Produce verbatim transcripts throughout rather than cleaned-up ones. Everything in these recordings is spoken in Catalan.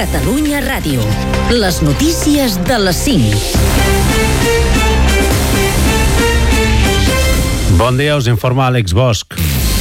Catalunya Ràdio. Les notícies de les cinc. Bon dia, us informa Àlex Bosch.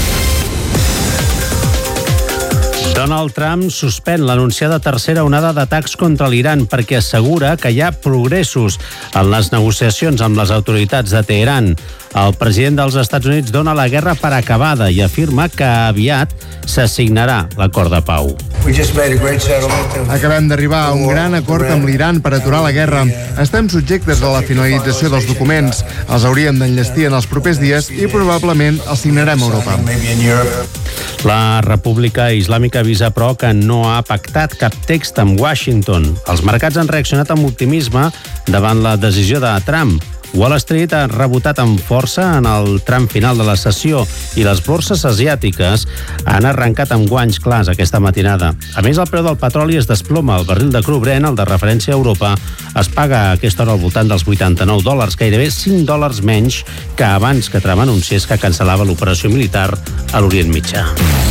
Donald Trump suspèn l'anunciada tercera onada d'atacs contra l'Iran perquè assegura que hi ha progressos en les negociacions amb les autoritats de Teheran. El president dels Estats Units dona la guerra per acabada i afirma que aviat s'assignarà l'acord de pau. Acabem d'arribar a un gran acord amb l'Iran per aturar la guerra. Estem subjectes a la finalització dels documents. Els hauríem d'enllestir en els propers dies i probablement els signarem a Europa. La República Islàmica avisa, però, que no ha pactat cap text amb Washington. Els mercats han reaccionat amb optimisme davant la decisió de Trump. Wall Street ha rebotat amb força en el tram final de la sessió i les borses asiàtiques han arrencat amb guanys clars aquesta matinada. A més, el preu del petroli es desploma. El barril de cru Brent, el de referència a Europa, es paga a aquesta hora al voltant dels vuitanta-nou dòlars, gairebé cinc dòlars menys que abans que Trump anunciés que cancel·lava l'operació militar a l'Orient Mitjà.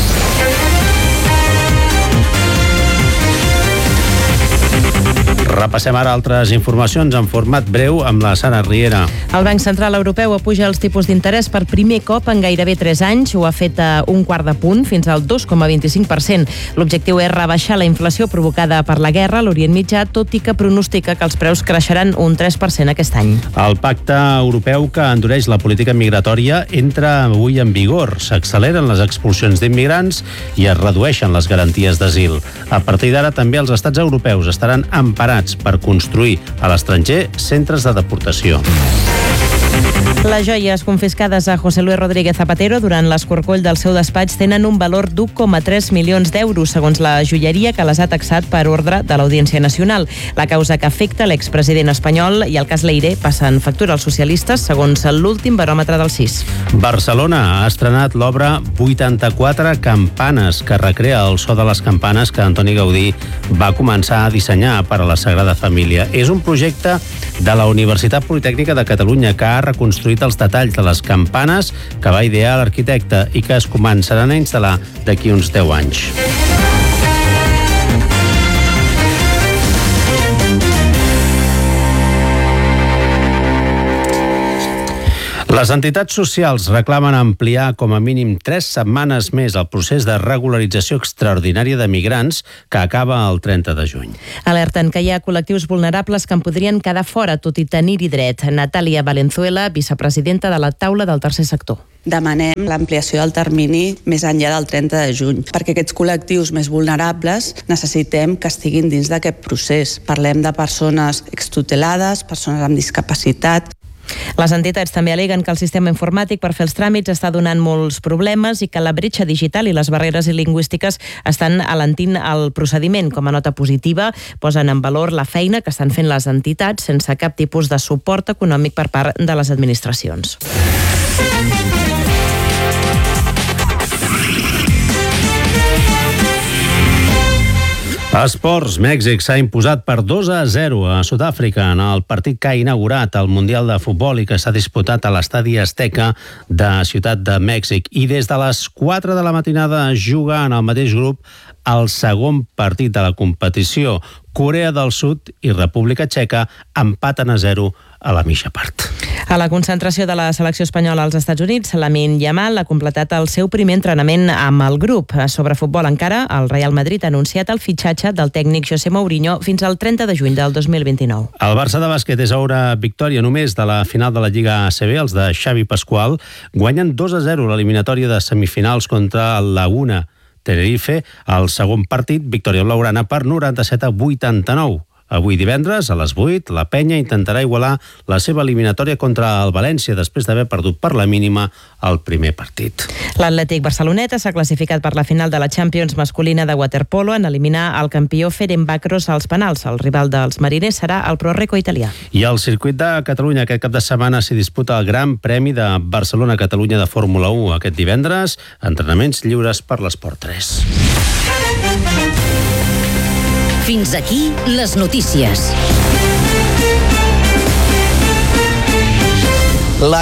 Repassem ara altres informacions en format breu amb la Sara Riera. El Banc Central Europeu apuja els tipus d'interès per primer cop en gairebé tres anys. Ho ha fet a un quart de punt, fins al dos coma vint-i-cinc per cent. L'objectiu és rebaixar la inflació provocada per la guerra a l'Orient Mitjà, tot i que pronostica que els preus creixeran un tres per cent aquest any. El pacte europeu que endureix la política migratòria entra avui en vigor. S'acceleren les expulsions d'immigrants i es redueixen les garanties d'asil. A partir d'ara també els estats europeus estaran emparats per construir a l'estranger centres de deportació. Les joies confiscades a José Luis Rodríguez Zapatero durant l'escorcoll del seu despatx tenen un valor d'u coma tres milions d'euros, segons la joieria, que les ha taxat per ordre de l'Audiència Nacional. La causa que afecta l'expresident espanyol i el cas Leire passen factura als socialistes, segons l'últim baròmetre del C I S. Barcelona ha estrenat l'obra vuitanta-quatre campanes, que recrea el so de les campanes que Antoni Gaudí va començar a dissenyar per a la Sagrada Família. És un projecte de la Universitat Politècnica de Catalunya que ha reconstruït els detalls de les campanes que va idear l'arquitecte i que es començaran a instal·lar d'aquí uns deu anys. Les entitats socials reclamen ampliar com a mínim tres setmanes més el procés de regularització extraordinària de migrants que acaba el trenta de juny. Alerten que hi ha col·lectius vulnerables que en podrien quedar fora, tot i tenir-hi dret. Natàlia Valenzuela, vicepresidenta de la taula del tercer sector. Demanem l'ampliació del termini més enllà del trenta de juny, perquè aquests col·lectius més vulnerables necessitem que estiguin dins d'aquest procés. Parlem de persones extutelades, persones amb discapacitat. Les entitats també aleguen que el sistema informàtic per fer els tràmits està donant molts problemes i que la bretxa digital i les barreres lingüístiques estan alentint el procediment. Com a nota positiva, posen en valor la feina que estan fent les entitats sense cap tipus de suport econòmic per part de les administracions. Esports. Mèxic s'ha imposat per dos a zero a Sud-àfrica en el partit que ha inaugurat el Mundial de Futbol i que s'ha disputat a l'estadi Azteca de Ciutat de Mèxic. I des de les quatre de la matinada juga en el mateix grup el segon partit de la competició. Corea del Sud i República Txeca empaten a zero a la mitja part. A la concentració de la selecció espanyola als Estats Units, Lamine Yamal ha completat el seu primer entrenament amb el grup. Sobre futbol encara, el Real Madrid ha anunciat el fitxatge del tècnic José Mourinho fins al trenta de juny del dos mil vint-i-nou. El Barça de bàsquet és ara victòria només de la final de la Lliga A C B. Els de Xavi Pascual guanyen dos a zero l'eliminatòria de semifinals contra el Laguna Tenerife. El segon partit, victòria blaugrana per noranta-set a vuitanta-nou. Avui divendres, a les vuit, la Penya intentarà igualar la seva eliminatòria contra el València després d'haver perdut per la mínima el primer partit. L'Atlètic Barceloneta s'ha classificat per la final de la Champions masculina de waterpolo en eliminar el campió Ferencváros als penals. El rival dels mariners serà el Pro-Reco italià. I al circuit de Catalunya aquest cap de setmana s'hi disputa el Gran Premi de Barcelona-Catalunya de Fórmula u. Aquest divendres, entrenaments lliures per l'Esport tres. Fins aquí les notícies.